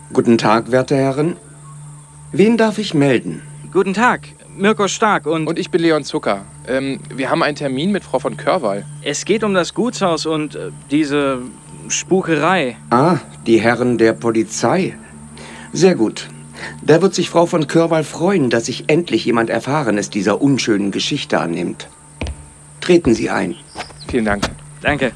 Guten Tag, werte Herren. Wen darf ich melden? Guten Tag, Mirko Stark Und ich bin Leon Zucker. Wir haben einen Termin mit Frau von Körwall. Es geht um das Gutshaus und diese Spukerei. Ah, die Herren der Polizei. Sehr gut. Da wird sich Frau von Körwall freuen, dass sich endlich jemand Erfahrenes dieser unschönen Geschichte annimmt. Treten Sie ein. Vielen Dank. Danke.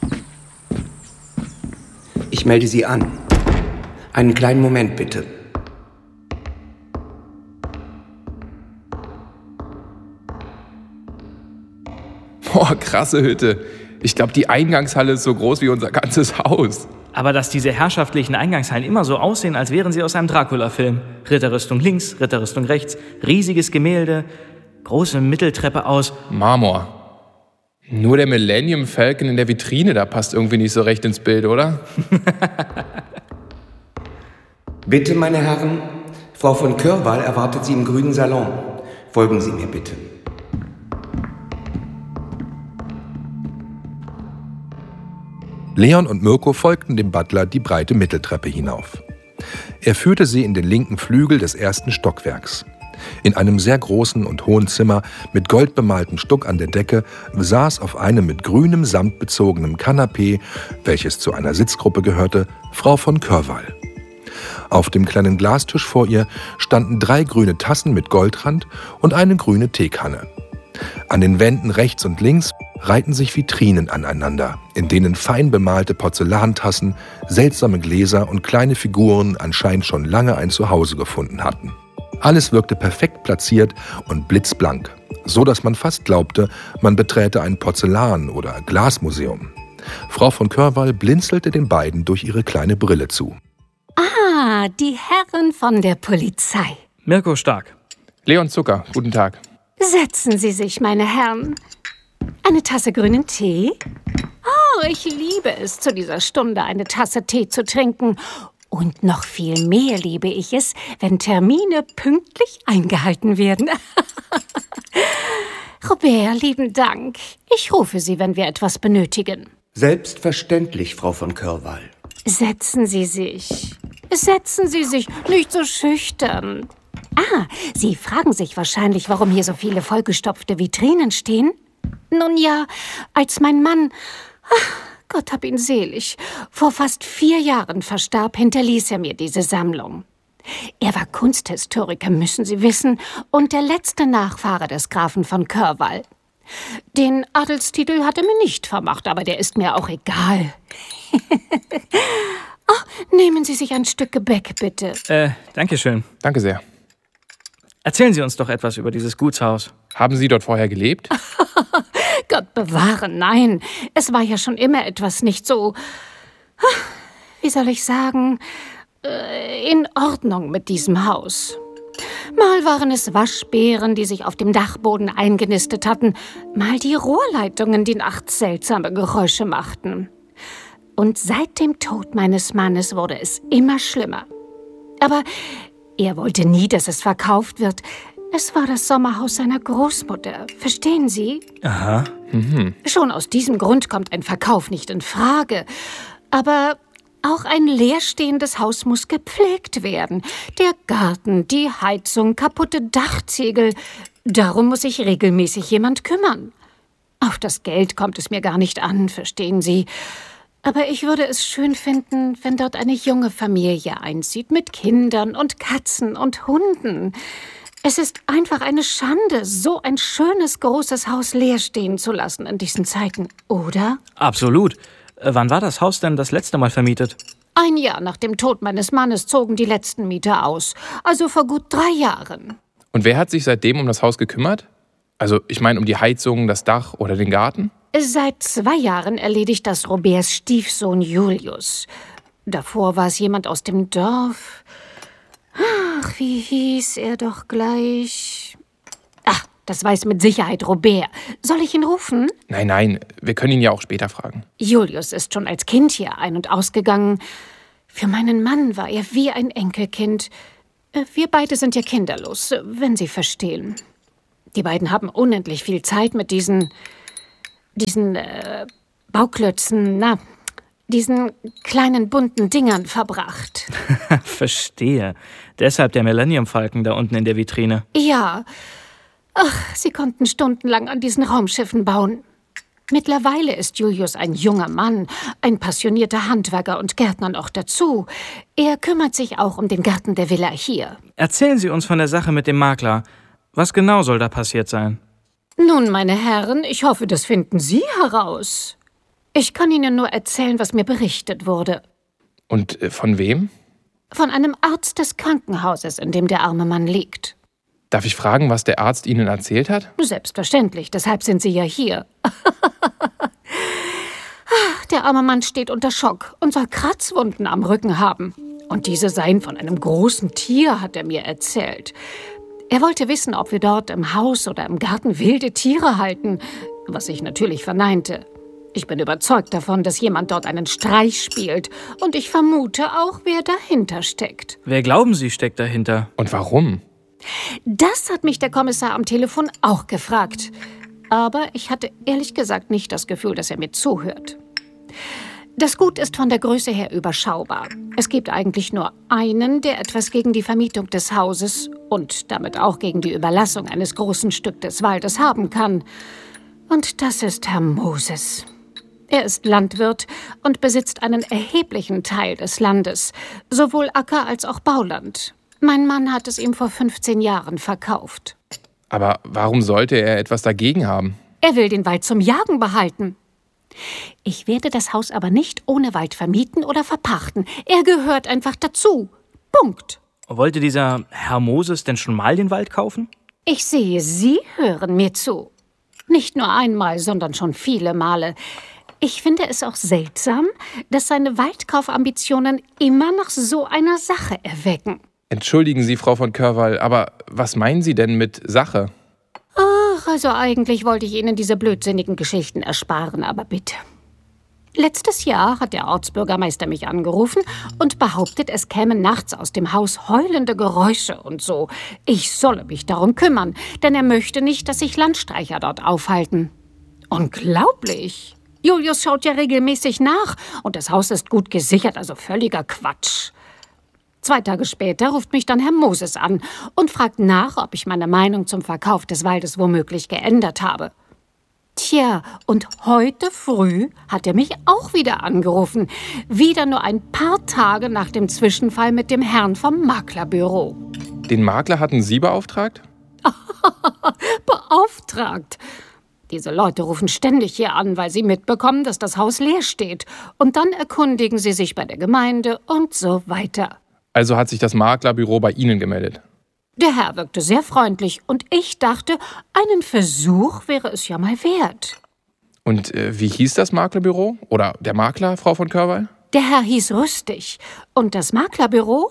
Ich melde Sie an. Einen kleinen Moment, bitte. Boah, krasse Hütte. Ich glaube, die Eingangshalle ist so groß wie unser ganzes Haus. Aber dass diese herrschaftlichen Eingangshallen immer so aussehen, als wären sie aus einem Dracula-Film. Ritterrüstung links, Ritterrüstung rechts, riesiges Gemälde, große Mitteltreppe aus Marmor. Nur der Millennium Falcon in der Vitrine, da passt irgendwie nicht so recht ins Bild, oder? Bitte, meine Herren, Frau von Körwall erwartet Sie im grünen Salon. Folgen Sie mir bitte. Leon und Mirko folgten dem Butler die breite Mitteltreppe hinauf. Er führte sie in den linken Flügel des ersten Stockwerks. In einem sehr großen und hohen Zimmer mit goldbemaltem Stuck an der Decke saß auf einem mit grünem Samt bezogenen Kanapee, welches zu einer Sitzgruppe gehörte, Frau von Körwall. Auf dem kleinen Glastisch vor ihr standen 3 grüne Tassen mit Goldrand und eine grüne Teekanne. An den Wänden rechts und links reihten sich Vitrinen aneinander, in denen fein bemalte Porzellantassen, seltsame Gläser und kleine Figuren anscheinend schon lange ein Zuhause gefunden hatten. Alles wirkte perfekt platziert und blitzblank, so dass man fast glaubte, man beträte ein Porzellan- oder Glasmuseum. Frau von Körwall blinzelte den beiden durch ihre kleine Brille zu. Ah, die Herren von der Polizei. Mirko Stark. Leon Zucker, guten Tag. Setzen Sie sich, meine Herren. Eine Tasse grünen Tee? Oh, ich liebe es, zu dieser Stunde eine Tasse Tee zu trinken. Und noch viel mehr liebe ich es, wenn Termine pünktlich eingehalten werden. Robert, lieben Dank. Ich rufe Sie, wenn wir etwas benötigen. Selbstverständlich, Frau von Körwall. Setzen Sie sich. Setzen Sie sich, nicht so schüchtern. Ah, Sie fragen sich wahrscheinlich, warum hier so viele vollgestopfte Vitrinen stehen? Nun ja, als mein Mann, Gott hab ihn selig, vor fast 4 Jahren verstarb, hinterließ er mir diese Sammlung. Er war Kunsthistoriker, müssen Sie wissen, und der letzte Nachfahre des Grafen von Körwall. Den Adelstitel hat er mir nicht vermacht, aber der ist mir auch egal. Oh, nehmen Sie sich ein Stück Gebäck, bitte. Danke schön. Danke sehr. Erzählen Sie uns doch etwas über dieses Gutshaus. Haben Sie dort vorher gelebt? Gott bewahre, nein. Es war ja schon immer etwas nicht so, wie soll ich sagen, in Ordnung mit diesem Haus. Mal waren es Waschbären, die sich auf dem Dachboden eingenistet hatten, mal die Rohrleitungen, die nachts seltsame Geräusche machten. Und seit dem Tod meines Mannes wurde es immer schlimmer. Aber er wollte nie, dass es verkauft wird. Es war das Sommerhaus seiner Großmutter. Verstehen Sie? Aha. Schon aus diesem Grund kommt ein Verkauf nicht in Frage. Aber auch ein leerstehendes Haus muss gepflegt werden. Der Garten, die Heizung, kaputte Dachziegel. Darum muss sich regelmäßig jemand kümmern. Auf das Geld kommt es mir gar nicht an, verstehen Sie? Aber ich würde es schön finden, wenn dort eine junge Familie einzieht, mit Kindern und Katzen und Hunden. Es ist einfach eine Schande, so ein schönes, großes Haus leer stehen zu lassen in diesen Zeiten, oder? Absolut. Wann war das Haus denn das letzte Mal vermietet? 1 Jahr nach dem Tod meines Mannes zogen die letzten Mieter aus. Also vor gut 3 Jahren. Und wer hat sich seitdem um das Haus gekümmert? Also, ich meine, um die Heizung, das Dach oder den Garten? Seit 2 Jahren erledigt das Roberts Stiefsohn Julius. Davor war es jemand aus dem Dorf. Ach, wie hieß er doch gleich? Ach, das weiß mit Sicherheit Robert. Soll ich ihn rufen? Nein, wir können ihn ja auch später fragen. Julius ist schon als Kind hier ein- und ausgegangen. Für meinen Mann war er wie ein Enkelkind. Wir beide sind ja kinderlos, wenn Sie verstehen. Die beiden haben unendlich viel Zeit mit diesen Bauklötzen, diesen kleinen bunten Dingern verbracht. Verstehe. Deshalb der Millennium-Falken da unten in der Vitrine. Ja. Ach, sie konnten stundenlang an diesen Raumschiffen bauen. Mittlerweile ist Julius ein junger Mann, ein passionierter Handwerker und Gärtner noch dazu. Er kümmert sich auch um den Garten der Villa hier. Erzählen Sie uns von der Sache mit dem Makler. Was genau soll da passiert sein? Nun, meine Herren, ich hoffe, das finden Sie heraus. Ich kann Ihnen nur erzählen, was mir berichtet wurde. Und von wem? Von einem Arzt des Krankenhauses, in dem der arme Mann liegt. Darf ich fragen, was der Arzt Ihnen erzählt hat? Selbstverständlich, deshalb sind Sie ja hier. Der arme Mann steht unter Schock und soll Kratzwunden am Rücken haben. Und diese seien von einem großen Tier, hat er mir erzählt. Er wollte wissen, ob wir dort im Haus oder im Garten wilde Tiere halten, was ich natürlich verneinte. Ich bin überzeugt davon, dass jemand dort einen Streich spielt. Und ich vermute auch, wer dahinter steckt. Wer glauben Sie steckt dahinter? Und warum? Das hat mich der Kommissar am Telefon auch gefragt. Aber ich hatte ehrlich gesagt nicht das Gefühl, dass er mir zuhört. Das Gut ist von der Größe her überschaubar. Es gibt eigentlich nur einen, der etwas gegen die Vermietung des Hauses und damit auch gegen die Überlassung eines großen Stück des Waldes haben kann. Und das ist Herr Moses. Er ist Landwirt und besitzt einen erheblichen Teil des Landes, sowohl Acker- als auch Bauland. Mein Mann hat es ihm vor 15 Jahren verkauft. Aber warum sollte er etwas dagegen haben? Er will den Wald zum Jagen behalten. Ich werde das Haus aber nicht ohne Wald vermieten oder verpachten. Er gehört einfach dazu. Punkt. Wollte dieser Herr Moses denn schon mal den Wald kaufen? Ich sehe, Sie hören mir zu. Nicht nur einmal, sondern schon viele Male. Ich finde es auch seltsam, dass seine Waldkaufambitionen immer nach so einer Sache erwecken. Entschuldigen Sie, Frau von Körwall, aber was meinen Sie denn mit Sache? Ach, also eigentlich wollte ich Ihnen diese blödsinnigen Geschichten ersparen, aber bitte. Letztes Jahr hat der Ortsbürgermeister mich angerufen und behauptet, es kämen nachts aus dem Haus heulende Geräusche und so. Ich solle mich darum kümmern, denn er möchte nicht, dass sich Landstreicher dort aufhalten. Unglaublich! Julius schaut ja regelmäßig nach und das Haus ist gut gesichert, also völliger Quatsch. 2 Tage später ruft mich dann Herr Moses an und fragt nach, ob ich meine Meinung zum Verkauf des Waldes womöglich geändert habe. Tja, und heute früh hat er mich auch wieder angerufen. Wieder nur ein paar Tage nach dem Zwischenfall mit dem Herrn vom Maklerbüro. Den Makler hatten Sie beauftragt? Beauftragt. Diese Leute rufen ständig hier an, weil sie mitbekommen, dass das Haus leer steht. Und dann erkundigen sie sich bei der Gemeinde und so weiter. Also hat sich das Maklerbüro bei Ihnen gemeldet? Der Herr wirkte sehr freundlich und ich dachte, einen Versuch wäre es ja mal wert. Und wie hieß das Maklerbüro? Oder der Makler, Frau von Körwall? Der Herr hieß Rüstig. Und das Maklerbüro?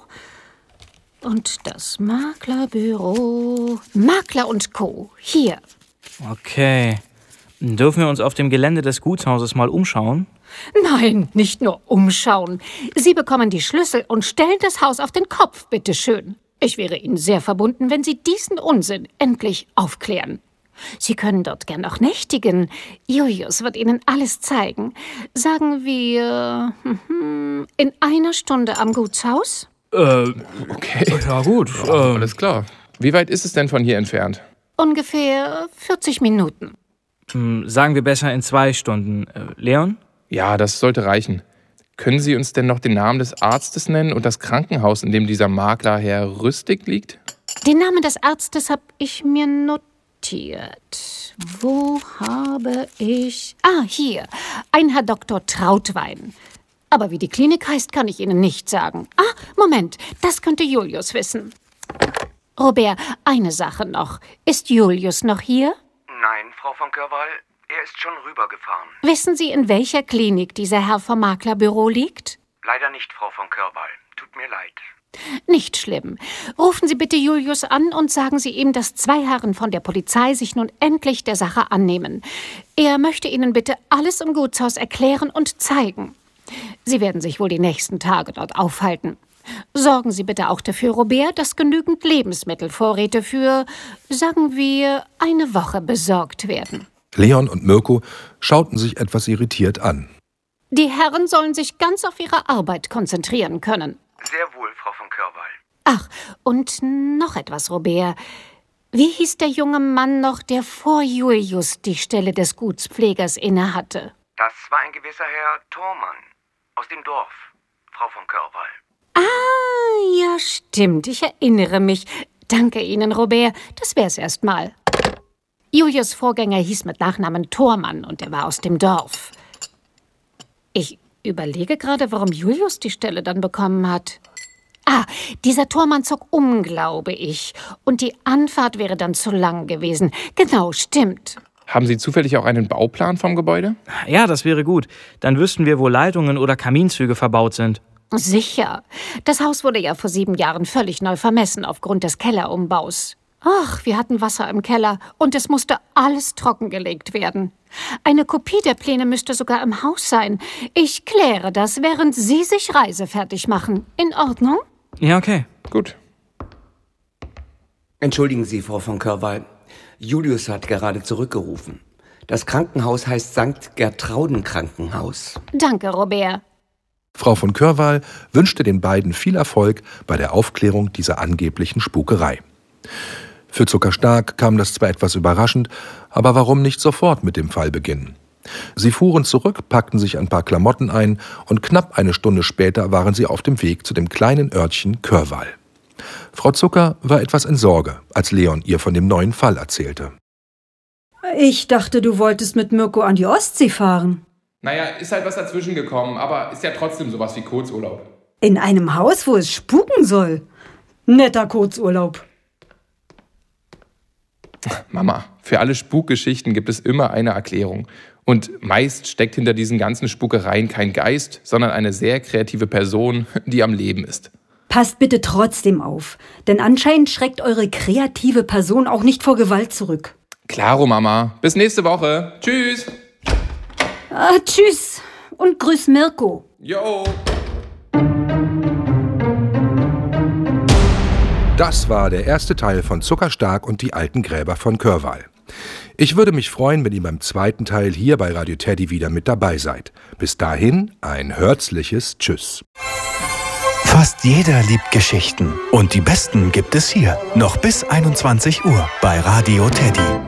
Makler und Co. Hier. Okay. Dürfen wir uns auf dem Gelände des Gutshauses mal umschauen? Nein, nicht nur umschauen. Sie bekommen die Schlüssel und stellen das Haus auf den Kopf, bitteschön. Ich wäre Ihnen sehr verbunden, wenn Sie diesen Unsinn endlich aufklären. Sie können dort gern auch nächtigen. Julius wird Ihnen alles zeigen. Sagen wir, in 1 Stunde am Gutshaus? Okay. Ja gut. Alles klar. Wie weit ist es denn von hier entfernt? Ungefähr 40 Minuten. Sagen wir besser in 2 Stunden. Leon? Ja, das sollte reichen. Können Sie uns denn noch den Namen des Arztes nennen und das Krankenhaus, in dem dieser Makler Herr Rüstig liegt? Den Namen des Arztes habe ich mir notiert. Wo habe ich... hier. Ein Herr Dr. Trautwein. Aber wie die Klinik heißt, kann ich Ihnen nicht sagen. Moment, das könnte Julius wissen. Robert, eine Sache noch. Ist Julius noch hier? Nein, Frau von Körwall, er ist schon rübergefahren. Wissen Sie, in welcher Klinik dieser Herr vom Maklerbüro liegt? Leider nicht, Frau von Körwall. Tut mir leid. Nicht schlimm. Rufen Sie bitte Julius an und sagen Sie ihm, dass 2 Herren von der Polizei sich nun endlich der Sache annehmen. Er möchte Ihnen bitte alles im Gutshaus erklären und zeigen. Sie werden sich wohl die nächsten Tage dort aufhalten. Sorgen Sie bitte auch dafür, Robert, dass genügend Lebensmittelvorräte für, sagen wir, 1 Woche besorgt werden. Leon und Mirko schauten sich etwas irritiert an. Die Herren sollen sich ganz auf ihre Arbeit konzentrieren können. Sehr wohl, Frau von Körwall. Ach, und noch etwas, Robert. Wie hieß der junge Mann noch, der vor Julius die Stelle des Gutspflegers innehatte? Das war ein gewisser Herr Thormann aus dem Dorf, Frau von Körwall. Ah, ja, stimmt. Ich erinnere mich. Danke Ihnen, Robert. Das wär's erst mal. Julius' Vorgänger hieß mit Nachnamen Thormann und er war aus dem Dorf. Ich überlege gerade, warum Julius die Stelle dann bekommen hat. Ah, dieser Thormann zog glaube ich. Und die Anfahrt wäre dann zu lang gewesen. Genau, stimmt. Haben Sie zufällig auch einen Bauplan vom Gebäude? Ja, das wäre gut. Dann wüssten wir, wo Leitungen oder Kaminzüge verbaut sind. Sicher. Das Haus wurde ja vor 7 Jahren völlig neu vermessen aufgrund des Kellerumbaus. Ach, wir hatten Wasser im Keller und es musste alles trockengelegt werden. Eine Kopie der Pläne müsste sogar im Haus sein. Ich kläre das, während Sie sich reisefertig machen. In Ordnung? Ja, okay. Gut. Entschuldigen Sie, Frau von Körwall. Julius hat gerade zurückgerufen. Das Krankenhaus heißt St. Gertrauden Krankenhaus. Danke, Robert. Frau von Körwall wünschte den beiden viel Erfolg bei der Aufklärung dieser angeblichen Spukerei. Für Zuckerstark kam das zwar etwas überraschend, aber warum nicht sofort mit dem Fall beginnen? Sie fuhren zurück, packten sich ein paar Klamotten ein und knapp eine Stunde später waren sie auf dem Weg zu dem kleinen Örtchen Körwall. Frau Zucker war etwas in Sorge, als Leon ihr von dem neuen Fall erzählte. Ich dachte, du wolltest mit Mirko an die Ostsee fahren. Naja, ist halt was dazwischen gekommen, aber ist ja trotzdem sowas wie Kurzurlaub. In einem Haus, wo es spuken soll. Netter Kurzurlaub. Mama, für alle Spukgeschichten gibt es immer eine Erklärung. Und meist steckt hinter diesen ganzen Spukereien kein Geist, sondern eine sehr kreative Person, die am Leben ist. Passt bitte trotzdem auf, denn anscheinend schreckt eure kreative Person auch nicht vor Gewalt zurück. Klaro, Mama. Bis nächste Woche. Tschüss. Tschüss und grüß Mirko. Jo. Das war der erste Teil von Zuckerstark und die alten Gräber von Körwall. Ich würde mich freuen, wenn ihr beim zweiten Teil hier bei Radio Teddy wieder mit dabei seid. Bis dahin ein herzliches Tschüss. Fast jeder liebt Geschichten und die besten gibt es hier. Noch bis 21 Uhr bei Radio Teddy.